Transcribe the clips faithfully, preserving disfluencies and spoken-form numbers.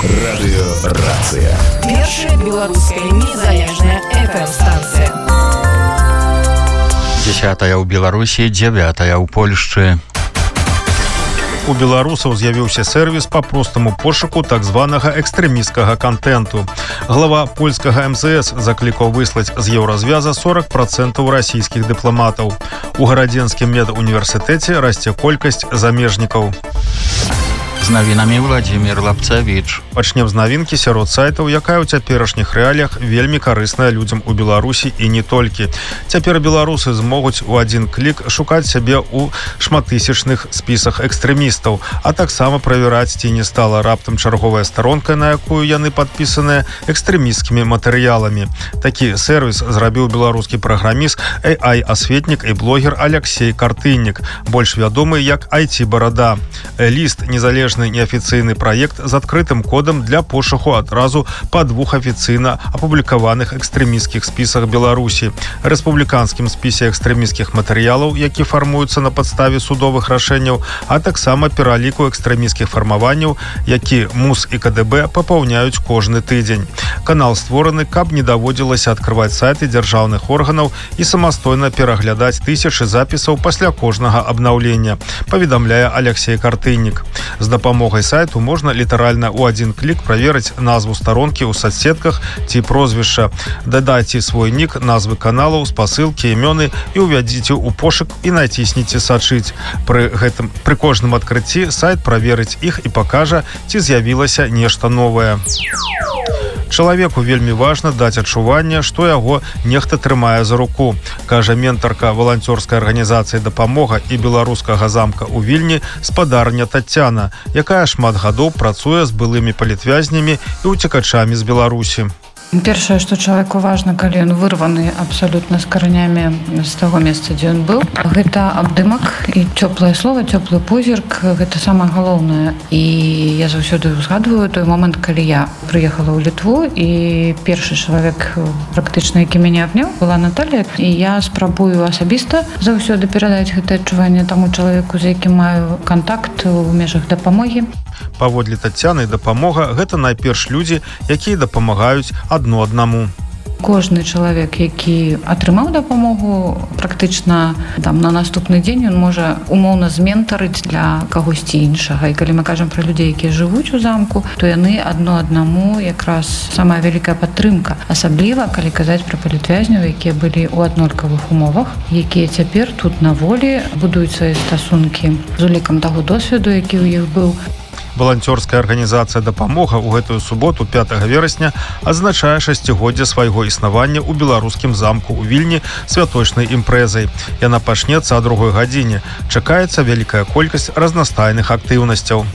Радыёрацыя. Першая беларуская незалежная эф эм-станцыя. Дзясятая ў Беларусі, дзявятая ў Польшчы. У беларусаў з'явіўся сервіс па простаму пошуку так званага экстрэмісцкага контенту. Глава польскага эм зэ эс заклікаў выслаць з еўразвяза сорок процентаў расійскіх дыпламатаў. У гарадзенскім медуніверсітэце расце колькасць замежнікаў. З навінамі Владзімір Лапцавіч. Пачнем з навінкі сярод сайтаў, якая ў цяперашніх рэаліях вельмі карысная людзям у Беларусі і не толькі. Цяпер беларусы змогуць у адзін клік шукаць сябе ў шматтысячных спісах экстрэмістаў, а таксама правяраць, ці не стала раптам чарговая старонка, на якую яны падпісаныя экстрэмісцкімі матэрыяламі. Такі сервіс зрабіў беларускі праграміст, эй ай-асветнік і блогер Аляксей Картыннік, больш вядомы як ай ти-барада. Ліст незалежны неафіцыйны праект з адкрытым кодам для пошуку адразу па двух афіцыйна апублікаваных экстрэмісцкіх спісах Беларусі, рэспубліканскім спісе экстрэмісцкіх матэрыялаў, які фармуюцца на падставе судовых рашэнняў, а таксама пераліку экстрэмісцкіх фармаванняў, які МУС і ка дэ бэ папаўняюць кожны тыдзень. Канал створаны, каб не даводзілася адкрываць сайты дзяржаўных органаў і самастойна пераглядаць тысячы запісаў пасля кожнага абнаўлення, паведамляе Аляксей Картыннік. З дапамогай сайту можна літаральна ў адзін клік праверыць назву старонкі ў соцсетках ці прозвішча. Дадайце свой нік, назвы каналаў, спасылкі, імёны і ўвядзіце ў пошук і націсніце сачыць. Пры гэтым пры кожным адкрыцці сайт праверыць іх і пакажа, ці з'явілася нешта новае. Чалавеку вельмі важна даць адчуванне, што яго нехта трымае за руку, кажа ментарка валанцёрскай арганізацыі «Дапамога» і беларускага замка ў Вільні спадарня Тацяна, якая шмат гадоў працуе з былымі палітвязнямі і уцекачамі з Беларусі. Першае, што чалавеку важна, калі ён вырваны абсалютна з каранямі з таго месца, дзе ён быў, гэта абдымак і цёплае слова, цёплы позірк, гэта самае галоўнае. І я заўсёды узгадваю той момант, калі я прыехала ў Літву, і першы чалавек, практычна, які мяне абняў, была Наталія, і я спрабую асабіста заўсёды перадаць гэта адчуванне таму чалавеку, з якім маю кантакт у межах дапамогі. Паводле Тацяны, дапамога – гэта найперш людзі, якія дапамагаюць адно аднаму. Кожны чалавек, які атрымаў дапамогу, практычна там, на наступны дзень ён можа умоўна зментарыць для кагосьці іншага. І калі мы кажам пра людзей, якія жывуць у замку, то яны адно аднаму якраз самая вялікая падтрымка. Асабліва, калі казаць пра палітвязняў, якія былі ў аднолькавых умовах, якія цяпер тут на волі будуюць свае стасункі з улікам таго досведу, які ў іх быў. Валанцёрская арганізацыя «Дапамога» ў гэтую суботу, пятага верасня, адзначае шасцігоддзе свайго існавання ў беларускім замку ў Вільні святочнай імпрэзай. Яна пачнецца о другой гадзіне. Чакаецца вялікая колькасць разнастайных актыўнасцяў.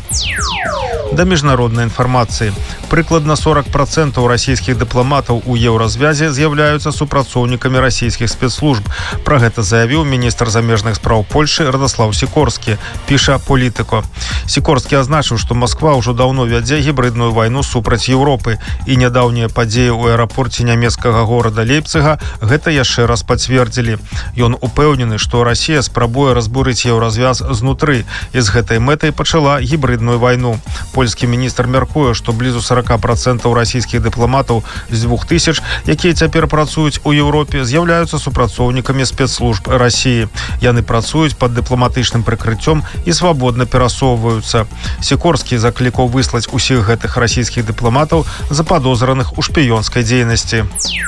Да міжнароднай інфармацыі. Прыкладна сорок процентаў расійскіх дыпламатаў у еўразвязе з'яўляюцца супрацоўнікамі расійскіх спецслужб. Пра гэта заявіў міністр замежных спраў Польшы Радослаў Сікорскі, піша «Політыко». Сікорскі азначыў, што Масква ўжо даўно вядзе гібрыдную вайну супраць Еўропы, і нядаўнія падзеі ў аэрапорце нямецкага горада Лейпцыга гэта яшчэ раз пацвердзілі. Ён упэўнены, што Расія спрабуе разбурыць еўразвяз знутры, і з гэтай мэтай пачала гібрыдную вайну. Польскі міністр мяркуе, што блізу сорок процентаў расійскіх дыпламатаў з двух тысяч, якія цяпер працуюць у Еўропе, з'яўляюцца супрацоўнікамі спецслужб Расіі. Яны працуюць пад дыпламатычным прыкрыццём і свабодна перасоўваюцца. Сікорскі заклікаў выслаць усіх гэтых расійскіх дыпламатаў западозраных у шпіёнскай дзейнасці.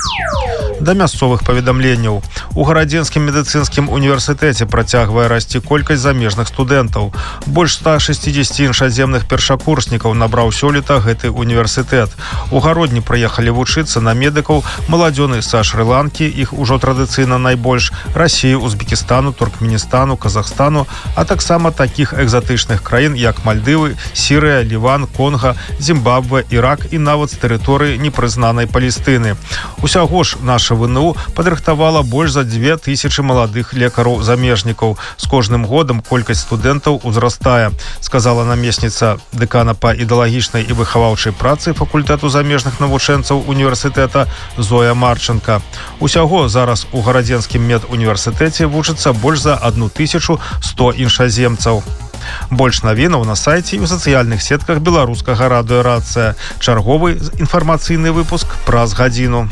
Да мясцовых паведамленняў. У гарадзенскім медыцынскім універсітэце працягвае расці колькасць замежных студэнтаў. Больш ста шэсцідзесят іншаземных першакурснікаў набраў сёлета гэты універсітэт. У гародні прыехалі вучыцца на медыкаў маладзёны са Шры-Ланкі, іх ужо традыцыйна найбольш, Расіі, Узбекістану, Туркменістану, Казахстану, а таксама такіх экзатычных краін, як Мальдывы, Сірыя, Ліван, Конга, Зімбабве, Ірак і нават з тэрыторыі непрызнанай Палестыны. Усяго ж наша вэ эн у падрыхтавала больш за дзве тысячы маладых лекараў-замежнікаў. З кожным годам колькасць студэнтаў узрастае, сказала намесніца дэкана па ідэалагічнай і выхаваўчай працы факультэту замежных навучэнцаў універсітэта Зоя Марченка. Усяго зараз у гарадзенскім медуніверсітэце вучыцца больш за одну тысячу сто іншаземцаў. Больш навінаў на сайце і ў сацыяльных сетках беларускага радыё «Рацыя». Чарговы інфармацыйны выпуск праз гадзіну.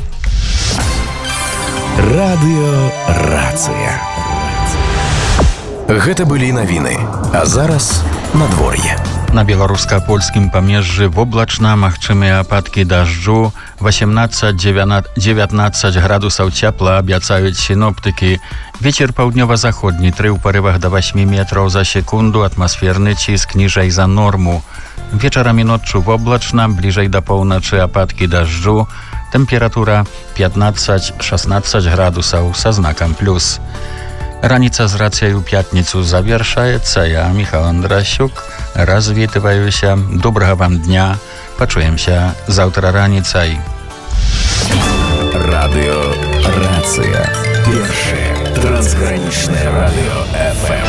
Радыё «Рацыя». Гэта былі навіны, а зараз надвор'е. На беларуска-польскім памежжы воблачна, магчымыя ападкі дажджу, восемнадцать девятнадцать градусаў цепла абяцаюць сіноптыкі. Вецер паўднёва-заходні, тры ў парывах да восьмі метраў за секунду, атмасферны ціск ніжэй за норму. Вечарам і ноччу воблачна, бліжэй да поўначы ападкі дажджу, тэмпература пятнадцать шестнадцать градусаў са знакам плюс. Раніца з рацыяй у пятніцу завершаецца. Я, Міхал Андрасюк, развітваюся. Добрага вам дня. Пачуемся заўтра раніцай. Радыё «Рацыя». Першае трансгранічнае радыё эф эм.